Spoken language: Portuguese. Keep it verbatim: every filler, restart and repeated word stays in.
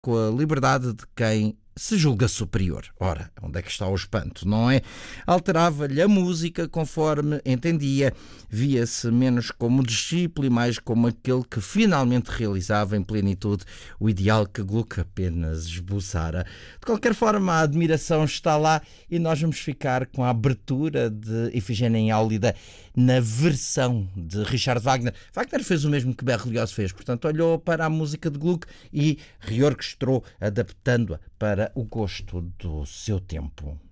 com a liberdade de quem se julga superior. Ora, onde é que está o espanto, não é? Alterava-lhe a música conforme entendia, via-se menos como discípulo e mais como aquele que finalmente realizava em plenitude o ideal que Gluck apenas esboçara. De qualquer forma, a admiração está lá e nós vamos ficar com a abertura de Ifigênia em Áulida na versão de Richard Wagner. Wagner fez o mesmo que Berlioz fez, portanto olhou para a música de Gluck e reorquestrou, adaptando-a para o gosto do seu tempo.